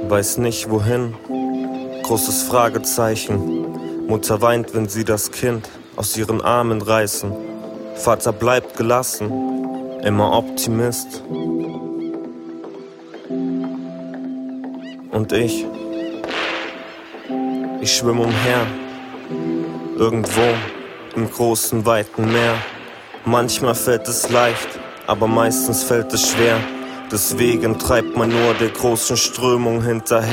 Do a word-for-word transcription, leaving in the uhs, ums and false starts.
weiß nicht wohin, großes Fragezeichen. Mutter weint, wenn sie das Kind aus ihren Armen reißen. Vater bleibt gelassen, immer Optimist. Und ich, ich schwimm umher, irgendwo im großen, weiten Meer. Manchmal fällt es leicht, aber meistens fällt es schwer. Deswegen treibt man nur der großen Strömung hinterher.